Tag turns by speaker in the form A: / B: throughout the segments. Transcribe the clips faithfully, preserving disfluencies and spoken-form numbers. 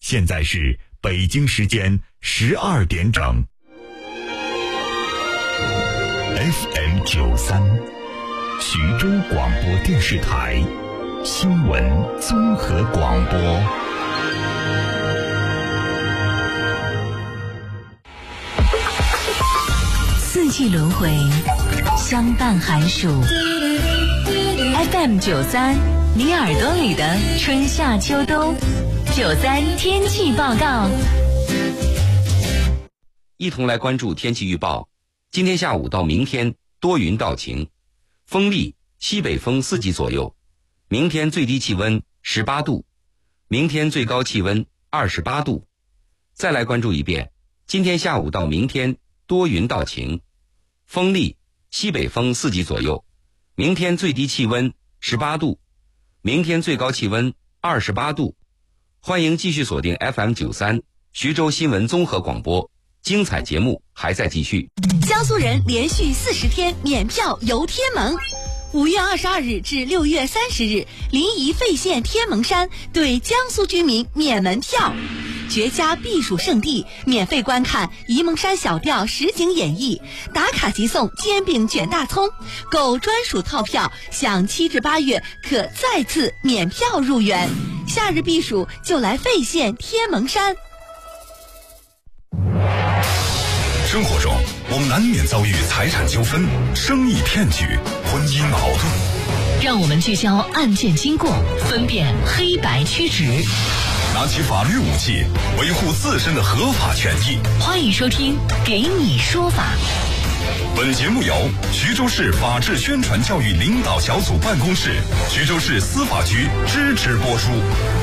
A: 现在是北京时间十二点整。F M 九三，徐州广播电视台新闻综合广播。
B: 四季轮回，相伴寒暑。F M 九三，你耳朵里的春夏秋冬。九三天气报告，
C: 一同来关注天气预报。今天下午到明天多云到晴，风力西北风四级左右。明天最低气温十八度，明天最高气温二十八度。再来关注一遍，今天下午到明天多云到晴，风力西北风四级左右。明天最低气温十八度，明天最高气温二十八度。欢迎继续锁定 F M 九三徐州新闻综合广播，精彩节目还在继续。
B: 江苏人连续四十天免票游天门。五月二十二日至六月三十日，临沂费县天门山对江苏居民免门票，绝佳避暑胜地，免费观看沂蒙山小调实景演绎，打卡即送煎饼卷大葱，购专属套票享七至八月可再次免票入园。夏日避暑就来费县天门山。
D: 生活中，我们难免遭遇财产纠纷、生意骗局、婚姻矛盾。
B: 让我们聚焦案件经过，分辨黑白曲直，
D: 拿起法律武器，维护自身的合法权益。
B: 欢迎收听《给你说法》。
D: 本节目由徐州市法治宣传教育领导小组办公室、徐州市司法局支持播出。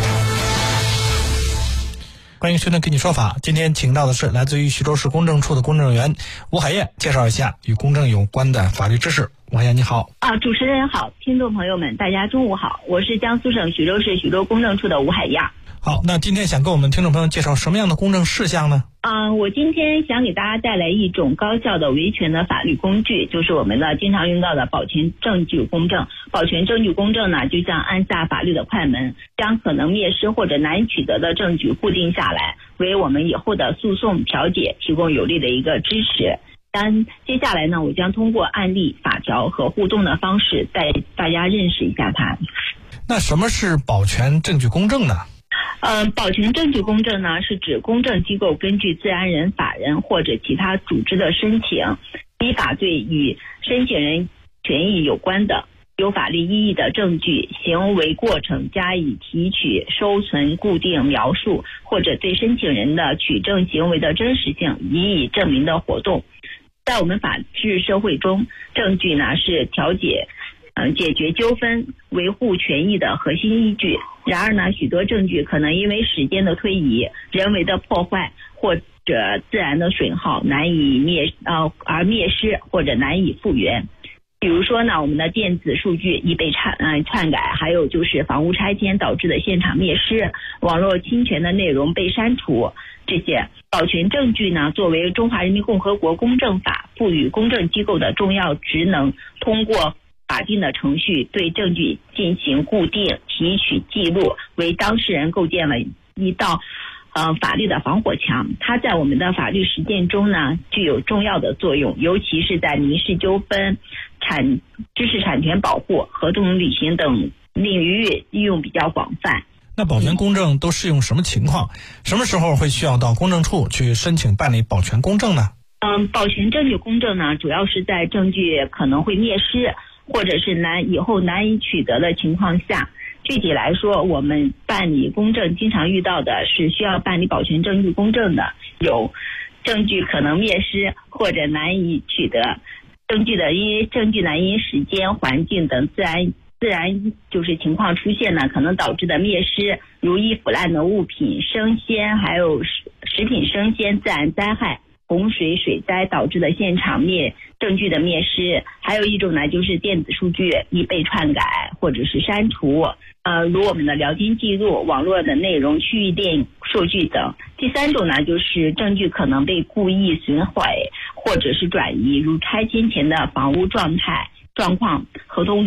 E: 欢迎收听《给你说法》，今天请到的是来自于徐州市公证处的公证员吴海燕，介绍一下与公证有关的法律知识。吴海燕你好。
F: 啊，主持人好，听众朋友们大家中午好，我是江苏省徐州市徐州公证处的吴海燕。
E: 好，那今天想跟我们听众朋友介绍什么样的公证事项呢？
F: 啊、呃，我今天想给大家带来一种高效的维权的法律工具，就是我们的经常用到的保全证据公证。保全证据公证呢，就像按下法律的快门，将可能灭失或者难以取得的证据固定下来，为我们以后的诉讼调解提供有力的一个支持。但接下来呢，我将通过案例、法条和互动的方式带大家认识一下它。
E: 那什么是保全证据公证呢？
F: 呃，保全证据公证呢，是指公证机构根据自然人、法人或者其他组织的申请，依法对与申请人权益有关的、有法律意义的证据行为过程加以提取、收存、固定、描述，或者对申请人的取证行为的真实性予以证明的活动。在我们法治社会中，证据呢是调解嗯、呃，解决纠纷、维护权益的核心依据。然而呢，许多证据可能因为时间的推移、人为的破坏或者自然的损耗，难以灭呃而灭失或者难以复原。比如说呢，我们的电子数据已被篡呃篡改，还有就是房屋拆迁导致的现场灭失、网络侵权的内容被删除，这些保全证据呢，作为中华人民共和国公证法赋予公证机构的重要职能，通过法定的程序对证据进行固定、提取、记录，为当事人构建了一道呃法律的防火墙。它在我们的法律实践中呢，具有重要的作用，尤其是在民事纠纷、产知识产权保护、合同履行等领域应用比较广泛。
E: 那保全公证都适用什么情况？什么时候会需要到公证处去申请办理保全公证呢？
F: 嗯，保全证据公证呢，主要是在证据可能会灭失或者是难以后难以取得的情况下。具体来说，我们办理公证经常遇到的是需要办理保全证据公证的，有证据可能灭失或者难以取得证据的，因为证据呢因时间、环境等自然自然就是情况出现呢，可能导致的灭失，如易腐烂的物品、生鲜，还有食食品生鲜、自然灾害、洪水、水灾导致的现场灭证据的灭失。还有一种呢，就是电子数据已被篡改或者是删除，呃，如我们的聊天记录、网络的内容、区域链数据等。第三种呢，就是证据可能被故意损毁或者是转移，如拆迁前的房屋状态状况、合同